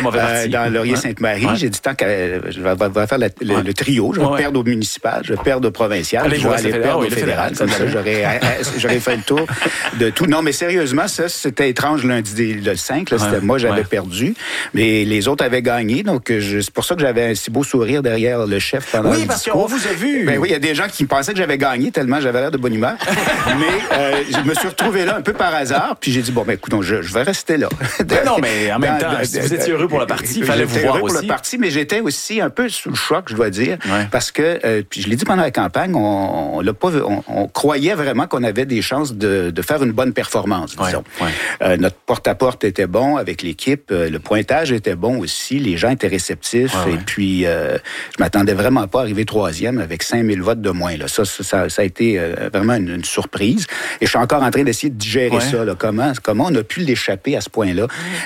le mauvais parti. Dans Laurier-Sainte-Marie. J'ai dit, tant que je vais faire le trio, je vais perdre au municipal, je vais perdre au provincial, je vais aller perdre au fédéral. Comme ça, j'aurais fait le tour de tout. Non, mais sérieusement, ça, c'était étrange lundi le 5. Là, c'était moi, j'avais perdu. Mais les autres avaient gagné. Donc, c'est pour ça que j'avais un si beau sourire derrière le chef pendant le discours. Oui, parce qu'on vous a vu. Ben oui, il y a des gens qui pensaient que j'avais gagné tellement j'avais l'air de bonne humeur. Mais je me suis retrouvé là un peu par hasard. Puis j'ai dit, bon, ben écoute, je vais rester là. Non, mais en même temps, si vous étiez heureux pour le parti, il fallait vous voir heureux aussi. Pour le parti, mais j'étais aussi un peu sous le choc, je dois dire. Parce que, puis je l'ai dit pendant la campagne, on croyait vraiment qu'on avait des chances de faire une bonne performance, disons. Notre porte-à-porte était bon avec l'équipe. Le pointage était bon aussi. Les gens étaient réceptifs. Et puis, je m'attendais vraiment pas à arriver troisième avec 5000 votes de moins. Là. Ça a été vraiment une surprise. Et je suis encore en train d'essayer de digérer ça. Là. Comment on a pu l'échapper à ce point-là?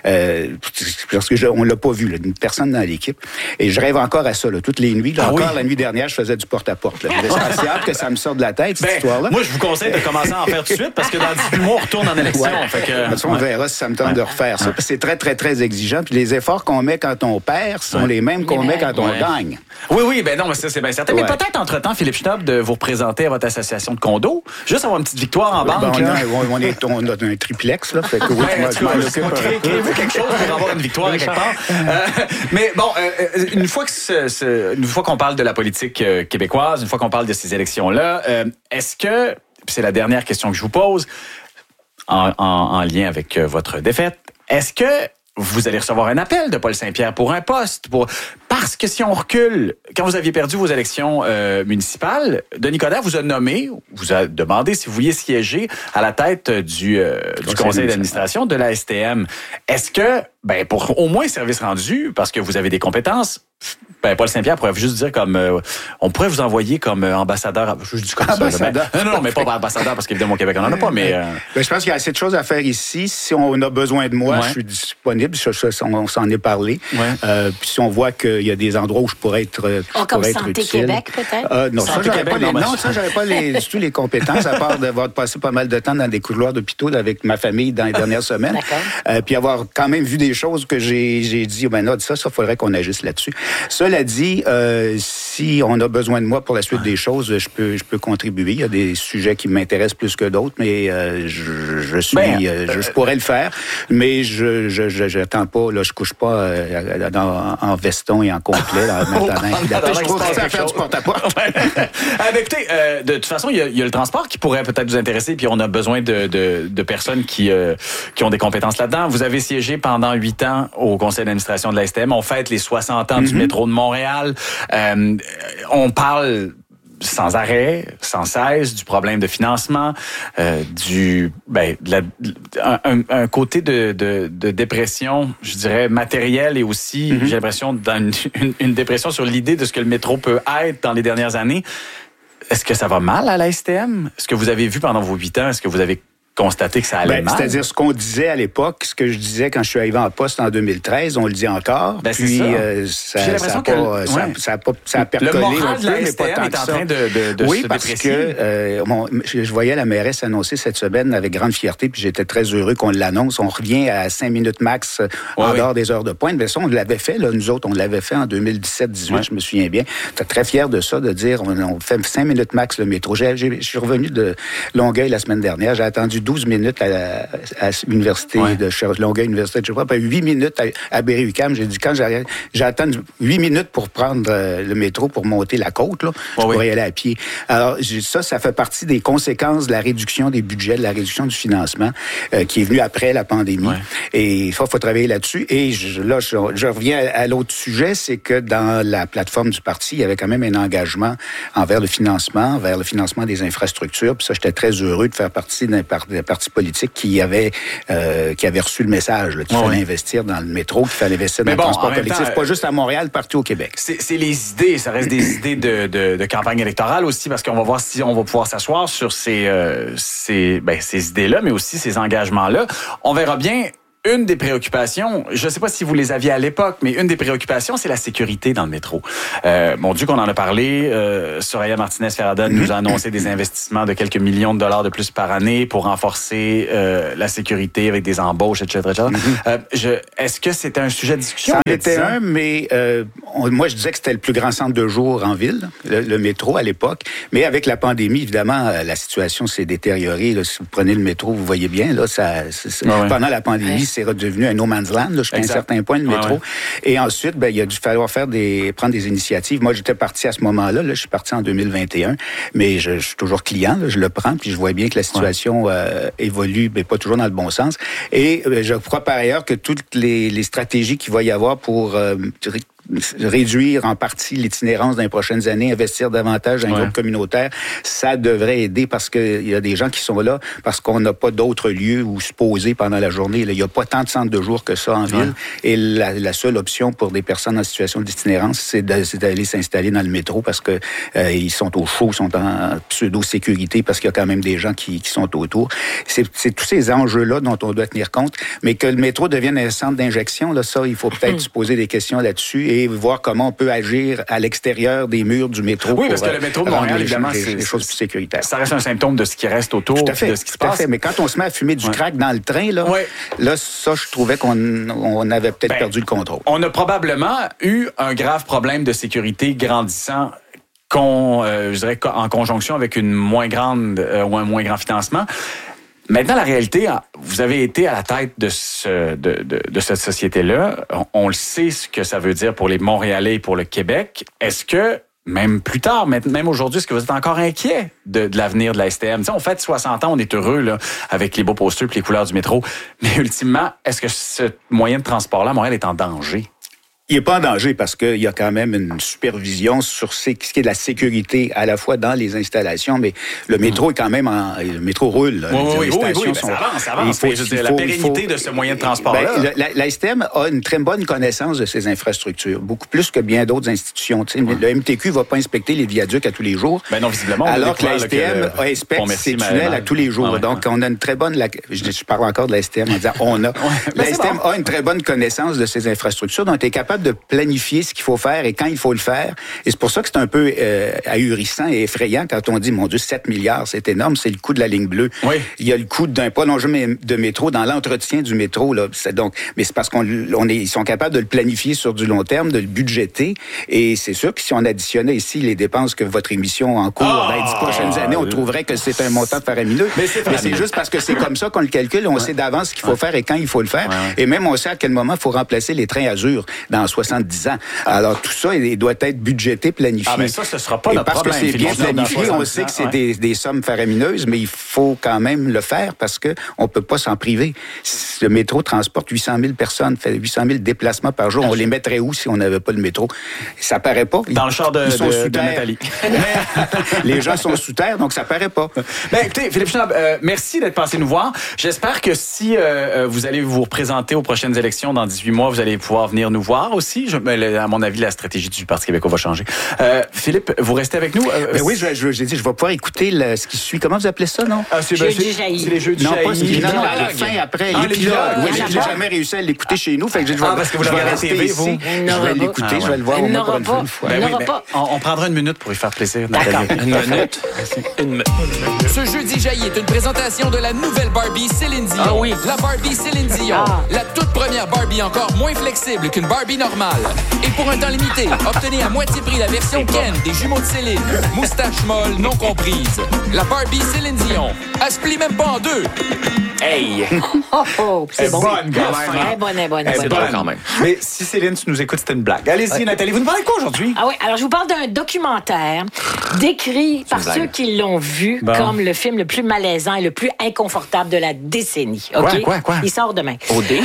Parce que on l'a pas vu, là, personne dans l'équipe. Et je rêve encore à ça, là, toutes les nuits. Là, la nuit dernière, je faisais du porte-à-porte. C'est hâte que ça me sorte de la tête, cette histoire-là. Moi, je vous conseille de commencer à en faire tout de suite parce que dans 18 mois, on retourne en élection. On verra si ça me tente de refaire ça. Parce que c'est très, très, très exigeant. Puis les efforts qu'on met quand on perd sont les mêmes qu'on met quand on gagne. Oui, ben non, mais ça, c'est bien certain. Mais peut-être, entre-temps, Philippe Schnopp, de vous représenter à votre association de condo. Juste avoir une petite victoire en banque. On a un triplex, là. Fait que créez-vous quelque chose pour avoir une victoire quelque part. Mais bon, une fois qu'on parle de la politique québécoise, une fois qu'on parle de ces élections-là, est-ce que, c'est la dernière question que je vous pose, en lien avec votre défaite, est-ce que vous allez recevoir un appel de Paul Saint-Pierre pour un poste? Parce que si on recule, quand vous aviez perdu vos élections municipales, Denis Coderre vous a nommé, vous a demandé si vous vouliez siéger à la tête du conseil d'administration de la STM. Est-ce que, pour au moins service rendu, parce que vous avez des compétences, Paul Saint-Pierre pourrait juste dire on pourrait vous envoyer comme ambassadeur. Je dis comme ambassadeur. Ça. Non, mais pas ambassadeur parce qu'évidemment au Québec on en a pas. Mais je pense qu'il y a assez de choses à faire ici. Si on a besoin de moi, je suis disponible. On s'en est parlé. Puis si on voit qu'il y a des endroits où je pourrais être comme Santé utile. Québec peut-être. Non, ça j'avais pas du tout les compétences à part d'avoir passé pas mal de temps dans des couloirs d'hôpitaux avec ma famille dans les dernières semaines. Puis avoir quand même vu des choses que j'ai dit ça faudrait qu'on agisse là-dessus. Cela dit, si on a besoin de moi pour la suite des choses, je peux contribuer. Il y a des sujets qui m'intéressent plus que d'autres, mais je pourrais le faire. Mais je n'attends pas, là, je couche pas en veston et en complet là, maintenant. Je trouve que ça fait du porte-à-porte. Écoutez, de toute façon, il y a le transport qui pourrait peut-être vous intéresser, puis on a besoin de personnes qui ont des compétences là-dedans. Vous avez siégé pendant 8 ans au conseil d'administration de la STM. On fête les 60 ans du métro de Montréal. On parle sans arrêt, sans cesse, du problème de financement, un côté de dépression, je dirais, matérielle et aussi, j'ai l'impression, dans une dépression sur l'idée de ce que le métro peut être dans les dernières années. Est-ce que ça va mal à la STM? Est-ce que vous avez vu pendant vos 8 ans, est-ce que vous avez constater que ça allait mal. C'est-à-dire ce qu'on disait à l'époque, ce que je disais quand je suis arrivé en poste en 2013, on le dit encore. Puis ça a percolé le moral un de la peu, mais STM pas tant est en que train de oui, se parce déprécier. que je voyais la mairesse annoncer cette semaine avec grande fierté, puis j'étais très heureux qu'on l'annonce. On revient à 5 minutes max en dehors des heures de pointe. Mais ça, on l'avait fait, là, nous autres, on l'avait fait en 2017-18, je me souviens bien. J'étais très fier de ça, de dire on fait 5 minutes max le métro. Je suis revenu de Longueuil la semaine dernière. J'ai attendu 12 minutes à l'université de Longueuil, université de Sherbrooke, 8 minutes à Berry-UQAM. J'ai dit, quand j'attends 8 minutes pour prendre le métro pour monter la côte, là, je pourrais y aller à pied. Alors, ça fait partie des conséquences de la réduction des budgets, de la réduction du financement qui est venue après la pandémie. Et il faut travailler là-dessus. Et je reviens à l'autre sujet, c'est que dans la plateforme du parti, il y avait quand même un engagement envers le financement des infrastructures. Puis ça, j'étais très heureux de faire partie d'un parti politique qui avait reçu le message qu'il fallait investir dans le métro, qu'il fallait investir dans le transport collectif, pas juste à Montréal, partout au Québec. C'est les idées, ça reste des idées de campagne électorale aussi, parce qu'on va voir si on va pouvoir s'asseoir sur ces idées-là, mais aussi ces engagements-là. On verra bien. une des préoccupations, je ne sais pas si vous les aviez à l'époque, mais une des préoccupations, c'est la sécurité dans le métro. Mon Dieu, qu'on en a parlé. Soraya Martinez-Ferrada nous a annoncé des investissements de quelques millions de dollars de plus par année pour renforcer la sécurité avec des embauches, etc. Est-ce que c'était un sujet de discussion? Ça en était un, mais moi, je disais que c'était le plus grand centre de jour en ville, le métro à l'époque. Mais avec la pandémie, évidemment, la situation s'est détériorée. Là, si vous prenez le métro, vous voyez bien, là, pendant la pandémie, c'est redevenu un no man's land, là, jusqu'à un certain point, le métro. Et ensuite, il a dû falloir prendre des initiatives. Moi, j'étais parti à ce moment-là. Là, je suis parti en 2021, mais je suis toujours client. Là, je le prends, puis je vois bien que la situation évolue, mais pas toujours dans le bon sens. Et je crois par ailleurs que toutes les stratégies qu'il va y avoir pour réduire en partie l'itinérance dans les prochaines années, investir davantage dans un groupe communautaire, ça devrait aider parce qu'il y a des gens qui sont là parce qu'on n'a pas d'autres lieux où se poser pendant la journée. Là, il n'y a pas tant de centres de jour que ça en ville. Et la seule option pour des personnes en situation d'itinérance, c'est d'aller s'installer dans le métro parce que ils sont au chaud, sont en pseudo-sécurité parce qu'il y a quand même des gens qui sont autour. C'est tous ces enjeux-là dont on doit tenir compte. Mais que le métro devienne un centre d'injection, là, ça, il faut peut-être se poser des questions là-dessus et voir comment on peut agir à l'extérieur des murs du métro. Oui, parce que le métro de Montréal, évidemment, c'est des choses plus sécuritaires. Ça reste un symptôme de ce qui reste autour, de ce qui se passe. Mais quand on se met à fumer du crack dans le train, là, ça, je trouvais qu'on avait peut-être perdu le contrôle. On a probablement eu un grave problème de sécurité grandissant je dirais, en conjonction avec une moins grande ou un moins grand financement. Maintenant, la réalité, vous avez été à la tête de cette société-là. On le sait ce que ça veut dire pour les Montréalais et pour le Québec. Est-ce que, même plus tard, même aujourd'hui, est-ce que vous êtes encore inquiet de l'avenir de la STM? T'sais, on fête 60 ans, on est heureux là, avec les beaux posters et les couleurs du métro. Mais ultimement, est-ce que ce moyen de transport-là, Montréal, est en danger? Il n'est pas en danger parce qu'il y a quand même une supervision sur ce qui est de la sécurité à la fois dans les installations, mais le métro est quand même le métro roule. Là. Oui, ça avance. La pérennité de ce moyen de transport-là. La STM a une très bonne connaissance de ses infrastructures, beaucoup plus que bien d'autres institutions. Le MTQ ne va pas inspecter les viaducs à tous les jours. Ben non, visiblement. Alors que la STM inspecte ses tunnels à tous les jours. Donc, on a une très bonne... Je parle encore de la STM en disant on a. La STM a une très bonne connaissance de ses infrastructures, donc elle est capable de planifier ce qu'il faut faire et quand il faut le faire. Et c'est pour ça que c'est un peu ahurissant et effrayant quand on dit, mon Dieu, 7 milliards, c'est énorme, c'est le coût de la ligne bleue. Oui. Il y a le coût d'un prolongement de métro dans l'entretien du métro. Là. Mais c'est parce ils sont capables de le planifier sur du long terme, de le budgéter. Et c'est sûr que si on additionnait ici les dépenses que votre émission en cours dans les 10 prochaines années, on trouverait que c'est un montant faramineux. Mais c'est juste parce que c'est comme ça qu'on le calcule. On sait d'avance ce qu'il faut faire et quand il faut le faire. Et même on sait à quel moment il faut remplacer les trains Azur dans 70 ans. Alors, tout ça, il doit être budgété, planifié. Ah, mais ça, ce sera pas notre problème. Parce que c'est bien planifié, on sait que c'est des sommes faramineuses, mais il faut quand même le faire parce qu'on peut pas s'en priver. Le métro transporte 800 000 personnes, fait 800 000 déplacements par jour. On les mettrait où si on n'avait pas le métro? Ça paraît pas. Dans le char de Nathalie. Les gens sont sous terre, donc ça paraît pas. Écoutez, Philippe Schnapp, merci d'être passé nous voir. J'espère que si vous allez vous représenter aux prochaines élections dans 18 mois, vous allez pouvoir venir nous voir aussi. À mon avis, la stratégie du Parti québécois va changer. Philippe, vous restez avec nous? Oui, j'ai dit, je vais pouvoir écouter ce qui suit. Comment vous appelez ça, non? C'est les jeux du jaillis. Non, à la fin, après, l'épilogue. Oui, j'ai jamais réussi à l'écouter chez nous. Fait que parce que vous l'avez à la TV, vous? Je vais l'écouter, je vais le voir au moins pour une fois. On prendra une minute pour y faire plaisir. Une minute. Ce jeudi jaillit est une présentation de la nouvelle Barbie Céline Dion. Ah oui. La Barbie Céline Dion. La toute première Barbie encore moins flexible qu'une Barbie normale. Et pour un temps limité, obtenez à moitié prix la version Ken des jumeaux de Céline. Moustache molle non comprise. La Barbie Céline Dion. Elle se plie même pas en deux. Hey! C'est bon. Bonne, quand même. Bonne. C'est bonne quand même. Mais si Céline, tu nous écoutes, c'était une blague. Allez-y, Nathalie, vous nous parlez de quoi aujourd'hui? Ah oui, alors je vous parle d'un documentaire décrit par ceux qui l'ont vu comme le film le plus malaisant et le plus inconfortable de la décennie. Okay? Quoi? Il sort demain. OD?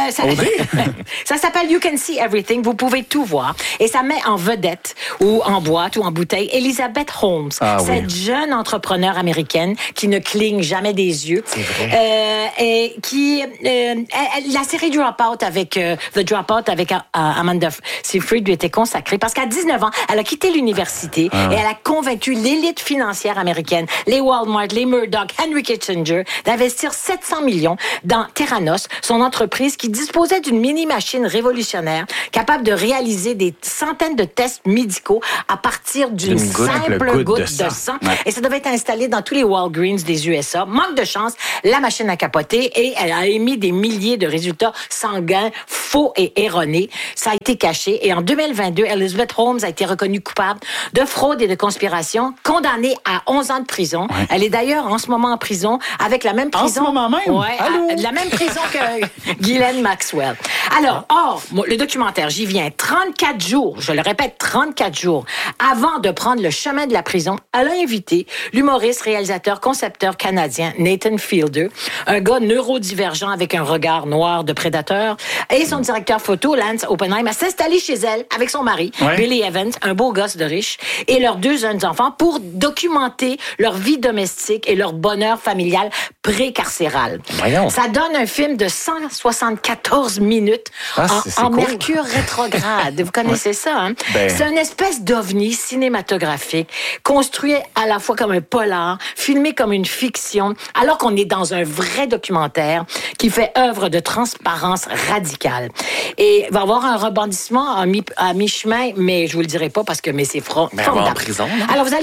Ça s'appelle You Can See Everything. Vous pouvez tout voir. Et ça met en vedette ou en boîte ou en bouteille Elizabeth Holmes, cette jeune entrepreneure américaine qui ne cligne jamais des yeux. C'est vrai. la série Dropout avec The Dropout avec Amanda Seyfried lui était consacrée parce qu'à 19 ans, elle a quitté l'université et elle a convaincu l'élite financière américaine, les Walmart, les Murdoch, Henry Kissinger, d'investir 700 millions dans Theranos, son entreprise qui disposait d'une mini-machine révolutionnaire capable de réaliser des centaines de tests médicaux à partir d'une simple goutte de sang. Ouais. Et ça devait être installé dans tous les Walgreens des USA. Manque de chance, la machine a capoté et elle a émis des milliers de résultats sanguins faux et erronés. Ça a été caché. Et en 2022, Elizabeth Holmes a été reconnue coupable de fraude et de conspiration, condamnée à 11 ans de prison. Ouais. Elle est d'ailleurs en ce moment en prison avec la même prison. En ce moment même? Ouais, la même prison que Ghislaine Maxwell. Alors, le documentaire, j'y viens 34 jours, je le répète, 34 jours avant de prendre le chemin de la prison, elle a invité l'humoriste, réalisateur, concepteur canadien Nathan Fielder, un gars neurodivergent avec un regard noir de prédateur, et son directeur photo, Lance Oppenheim, à s'installer chez elle avec son mari, Billy Evans, un beau gosse de riche, et leurs 2 jeunes enfants pour documenter leur vie domestique et leur bonheur familial pré-carcéral. Voyons. Ça donne un film de 174 minutes en cool. Mercure rétrograde. Vous connaissez ça, hein? C'est une espèce d'ovni cinématographique, construit à la fois comme un polar, filmé comme une fiction, alors qu'on est dans un vrai documentaire qui fait œuvre de transparence radicale. Et il va y avoir un rebondissement à mi-chemin, mais je vous le dirai pas parce que c'est formidable. En prison, non? Alors vous allez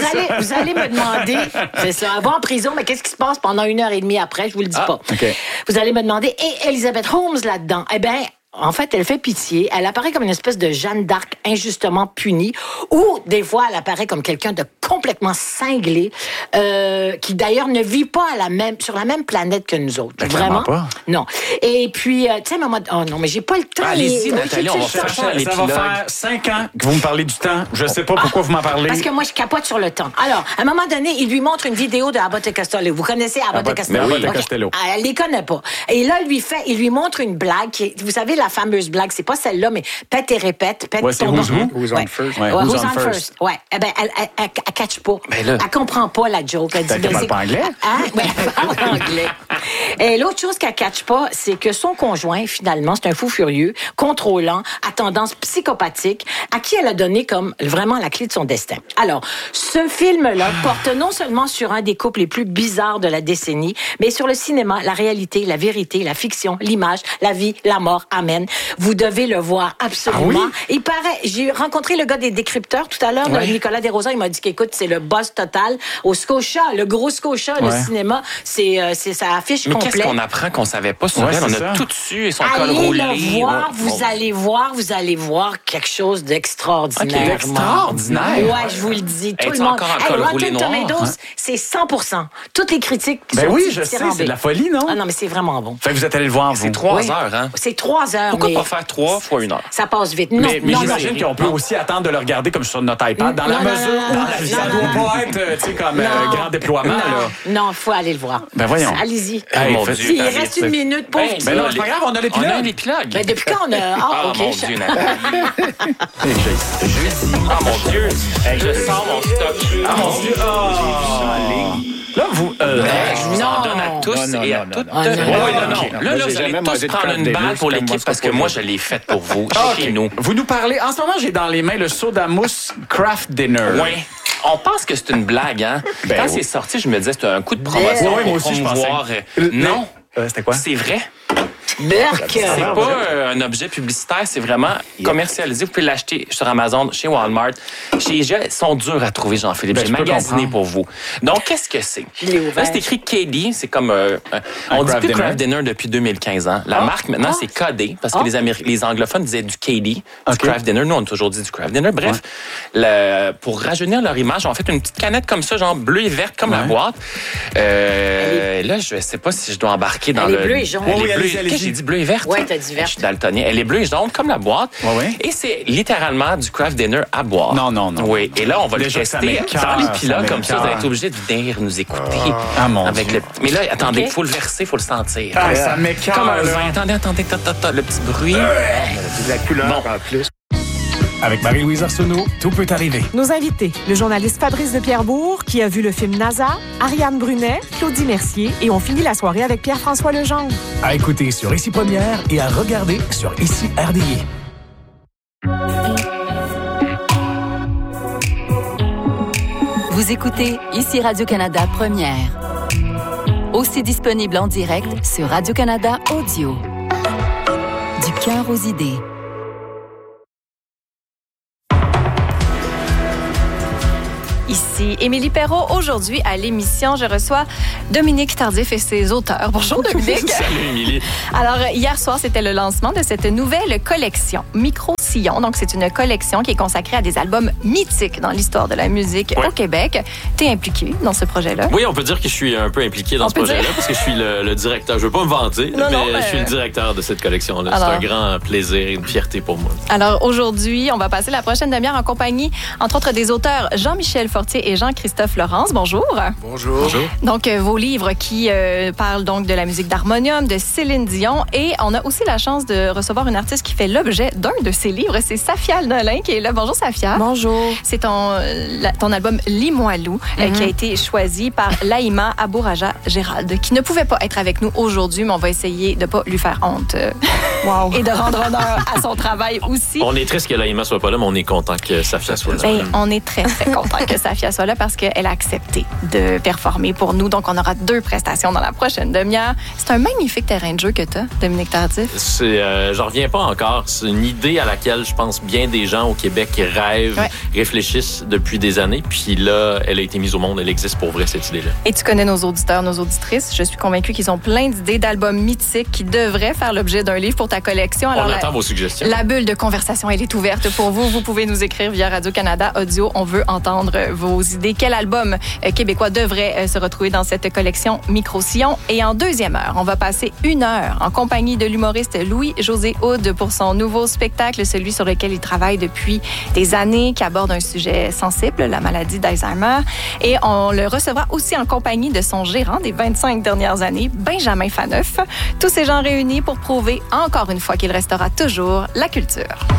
me demander, c'est ça, elle va en prison, mais qu'est-ce qui se passe pendant 1h30 après? Je vous le dis pas. Okay. Vous allez me demander, et Elizabeth Holmes là-dedans? Eh bien, en fait, elle fait pitié. Elle apparaît comme une espèce de Jeanne d'Arc injustement punie, ou des fois, elle apparaît comme quelqu'un de complètement cinglé, qui d'ailleurs ne vit pas sur la même planète que nous autres. Vraiment pas. Non. Et puis, tu sais, oh non, mais j'ai pas le temps. Allez-y, Nathalie, on va faire ça. Ça va faire 5 ans que vous me parlez du temps. Je sais pas pourquoi vous m'en parlez. Parce que moi, je capote sur le temps. Alors, à un moment donné, il lui montre une vidéo de Abbott et Costello. Vous connaissez Abbott et Costello? Abbott et Costello. Elle les connaît pas. Et là, il lui montre une blague qui est, vous savez, la fameuse blague, c'est pas celle-là, mais pète et répète, pète ton Who's on first? Who's on first? Ouais. Eh ben, elle catch pas. Elle comprend pas la joke. Elle dit, elle parle pas anglais? Ouais, elle parle anglais. Et l'autre chose qu'elle catch pas, c'est que son conjoint, finalement, c'est un fou furieux, contrôlant, à tendance psychopathique, à qui elle a donné comme vraiment la clé de son destin. Alors, ce film-là porte non seulement sur un des couples les plus bizarres de la décennie, mais sur le cinéma, la réalité, la vérité, la fiction, l'image, la vie, la mort. Amen. Vous devez le voir absolument. Ah oui? Il paraît, j'ai rencontré le gars des décrypteurs tout à l'heure, Nicolas Desrosiers, il m'a dit qu'écoute, c'est le boss total au Scotia, le gros Scotia, le cinéma, c'est sa affiche complète. Mais qu'est-ce qu'on apprend qu'on savait pas sur elle? On a tout su et son col roulé. Allez le voir, vous allez voir quelque chose d'extraordinaire. Okay, extraordinaire? Ouais, je vous le dis. Tout le monde. Rotten Tomatoes, c'est 100%. Toutes les critiques sont oui, je sais, c'est de la folie, non? Ah non, mais c'est vraiment bon. Fait que vous êtes allé le voir, vous. C'est 3 heures, hein? C'est 3 heures. Pourquoi pas faire 3 fois 1 heure? Ça passe vite. Mais j'imagine qu'on peut aussi attendre de le regarder comme sur notre iPad, dans la mesure. Ça doit pas être, tu sais, comme grand déploiement, là. Non, il faut aller le voir. Ben voyons. Allez-y. Il reste 1 minute pour Ben non, c'est pas grave, on a l'épilogue. On a l'épilogue. Ben depuis quand on a... Ah, OK. mon Dieu, Nathalie. Jeudi. Ah, mon Dieu. Je sors mon stock. Ah, mon Dieu. Là, vous... je vous en donne à tous et à toutes. non. Là, vous allez tous prendre une balle pour l'équipe parce que moi, je l'ai faite pour vous, chez nous. Vous nous parlez... En ce moment, j'ai dans les mains le soda mousse Craft Dinner. Oui. On pense que c'est une blague, hein? Quand c'est sorti, je me disais c'était un coup de promotion pour moi aussi, promouvoir. Non. C'était quoi? C'est vrai. Berk! C'est pas un objet publicitaire, c'est vraiment commercialisé. Vous pouvez l'acheter sur Amazon, chez Walmart, chez IGA. Ils sont durs à trouver, Jean-Philippe. J'ai magasiné pour vous. Donc, qu'est-ce que c'est? Je l'ai ouvert. Là, c'est écrit KD. C'est comme... on dit plus Craft Dinner depuis 2015 ans. La marque, maintenant, c'est KD, parce que les anglophones disaient du KD, du Craft Dinner. Nous, on a toujours dit du Craft Dinner. Bref, pour rajeunir leur image, on a fait une petite canette comme ça, genre bleue et verte, comme la boîte. Là, je sais pas si je dois embarquer dans le... Elle est bleue et jaune. J'ai dit bleu et verte. Oui, t'as dit verte. Je suis daltonien. Elle est bleue et jaune comme la boîte. Et c'est littéralement du craft dinner à boire. Non. Oui. Et là, on va le tester dans l'épilogue comme ça. Vous allez être obligé de venir nous écouter. Ah, mon Dieu. Mais là, attendez, il faut le verser, il faut le sentir. Ça m'écarte. Comme un vin. Attendez. Le petit bruit. La couleur en plus. Avec Marie-Louise Arsenault, tout peut arriver. Nos invités, le journaliste Fabrice de Pierrebourg, qui a vu le film NASA, Ariane Brunet, Claudie Mercier, et on finit la soirée avec Pierre-François Legendre. À écouter sur Ici Première et à regarder sur Ici RDI. Vous écoutez Ici Radio-Canada Première. Aussi disponible en direct sur Radio-Canada Audio. Du cœur aux idées. Ici Émilie Perrault. Aujourd'hui, à l'émission, je reçois Dominique Tardif et ses auteurs. Bonjour, Dominique. Salut, Émilie. Alors, hier soir, c'était le lancement de cette nouvelle collection, Micro-Sillon. Donc, c'est une collection qui est consacrée à des albums mythiques dans l'histoire de la musique au Québec. T'es impliqué dans ce projet-là? Oui, on peut dire que je suis un peu impliqué dans ce projet-là parce que je suis le directeur. Je veux pas me vanter, mais je suis le directeur de cette collection-là. Alors, c'est un grand plaisir et une fierté pour moi. Alors, aujourd'hui, on va passer la prochaine demi-heure en compagnie, entre autres, des auteurs Jean-Michel Fortier et Jean-Christophe Laurence. Bonjour. Bonjour. Bonjour. Donc, vos livres qui parlent donc de la musique d'harmonium, de Céline Dion. Et on a aussi la chance de recevoir une artiste qui fait l'objet d'un de ses livres. C'est Safia Nolin qui est là. Bonjour, Safia. Bonjour. C'est ton album Limoilou qui a été choisi par Laïma Abouraja Gérald, qui ne pouvait pas être avec nous aujourd'hui, mais on va essayer de ne pas lui faire honte. Wow. Et de rendre honneur à son travail aussi. On est triste que Laïma soit pas là, mais on est content que Safia soit là. Ben, on est très, très content que Safia soit là parce qu'elle a accepté de performer pour nous. Donc, on aura 2 prestations dans la prochaine demi-heure. C'est un magnifique terrain de jeu que tu as, Dominique Tardif. J'en reviens pas encore. C'est une idée à laquelle je pense bien des gens au Québec rêvent, réfléchissent depuis des années. Puis là, elle a été mise au monde. Elle existe pour vrai, cette idée-là. Et tu connais nos auditeurs, nos auditrices. Je suis convaincue qu'ils ont plein d'idées d'albums mythiques qui devraient faire l'objet d'un livre pour ta collection. Alors, on attend vos suggestions. La bulle de conversation, elle est ouverte pour vous. Vous pouvez nous écrire via Radio-Canada Audio. On veut entendre vos idées. Quel album québécois devrait se retrouver dans cette collection Micro-Sillon? Et en deuxième heure, on va passer 1 heure en compagnie de l'humoriste Louis-José Hood pour son nouveau spectacle, celui sur lequel il travaille depuis des années, qui aborde un sujet sensible, la maladie d'Alzheimer. Et on le recevra aussi en compagnie de son gérant des 25 dernières années, Benjamin Faneuf. Tous ces gens réunis pour prouver encore une fois qu'il restera toujours la culture.